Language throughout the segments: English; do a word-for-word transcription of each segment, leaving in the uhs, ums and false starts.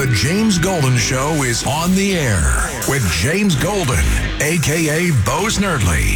The James Golden Show is on the air with James Golden, a k a. Bo Snerdley.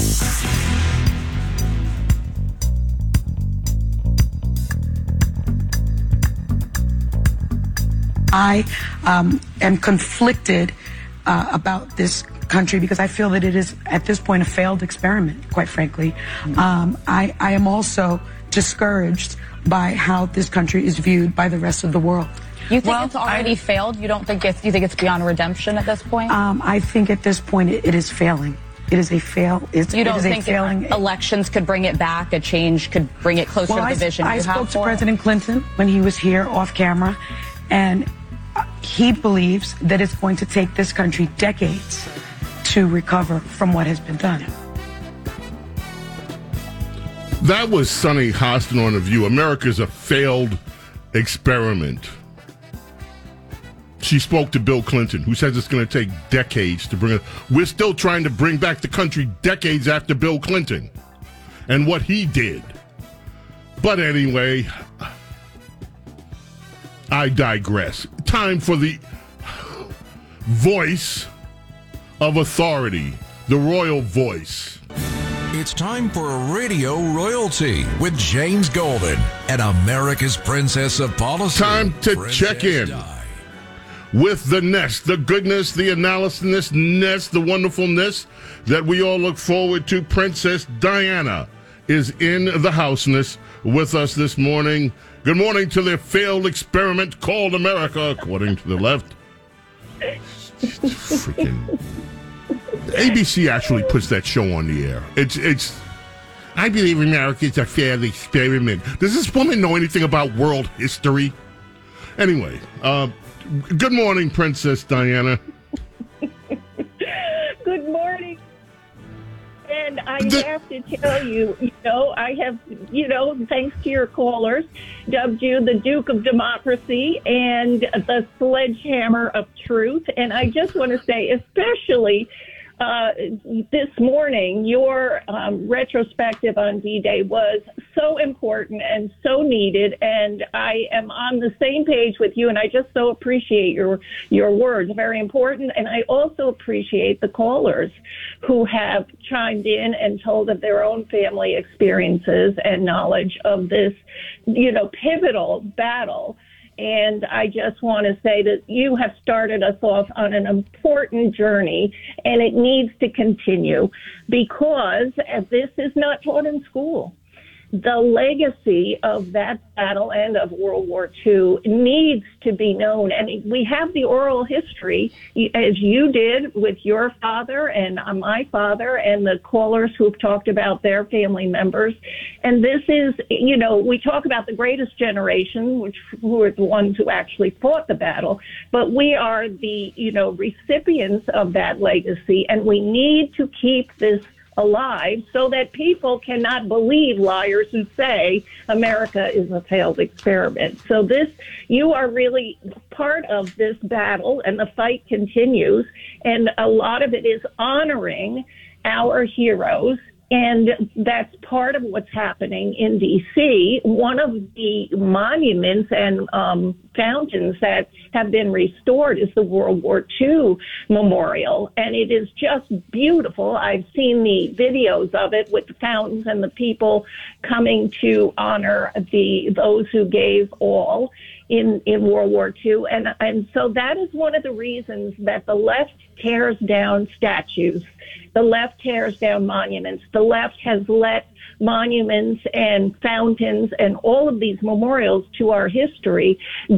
I um, am conflicted uh, about this country because I feel that it is, at this point, a failed experiment, quite frankly. Mm-hmm. Um, I, I am also discouraged by how this country is viewed by the rest of the world. You think well, it's already I, failed? You don't think it's, you think it's beyond redemption at this point? Um, I think at this point it, it is failing. It is a fail. It's, you don't it is think a failing. Elections could bring it back? A change could bring it closer well, to the vision I, you I spoke have to for President it? Clinton when he was here off camera, and he believes that it's going to take this country decades to recover from what has been done. That was Sunny Hostin on The View. America's a failed experiment. She spoke to Bill Clinton, who says it's going to take decades to bring it. We're still trying to bring back the country decades after Bill Clinton and what he did. But anyway, I digress. Time for the voice of authority, the royal voice. It's time for Radio Royalty with James Golden and America's Princess of Policy. Time to Princess check in Di. with the nest, the goodness, the analysis nest, the wonderfulness that we all look forward to. Princess Diana is in the houseness with us this morning. Good morning to the failed experiment called America, according to the left. Freaking A B C actually puts that show on the air. It's it's. I believe America's a failed experiment. Does this woman know anything about world history? Anyway, uh, good morning, Princess Diana. Good morning. And I The- have to tell you, you know, I have, you know, thanks to your callers, dubbed you the Duke of Democracy and the Sledgehammer of Truth. And I just want to say, especially uh, this morning, your um, retrospective on D-Day was so important and so needed. And I am on the same page with you. And I just so appreciate your your words. Very important. And I also appreciate the callers who have chimed in and told of their own family experiences and knowledge of this, you know, pivotal battle. And I just want to say that you have started us off on an important journey, and it needs to continue because this is not taught in school. The legacy of that battle and of World War Two needs to be known. And we have the oral history, as you did with your father and my father and the callers who've talked about their family members. And this is, you know, we talk about the greatest generation, which who are the ones who actually fought the battle, but we are the, you know, recipients of that legacy. And we need to keep this alive so that people cannot believe liars who say America is a failed experiment. So this, you are really part of this battle, and the fight continues, and a lot of it is honoring our heroes. And that's part of what's happening in D C. One of the monuments and um, fountains that have been restored is the World War Two Memorial. And it is just beautiful. I've seen the videos of it with the fountains and the people coming to honor the those who gave all in, in World War Two. And, and so that is one of the reasons that the left tears down statues. The left tears down monuments. The left has let monuments and fountains and all of these memorials to our history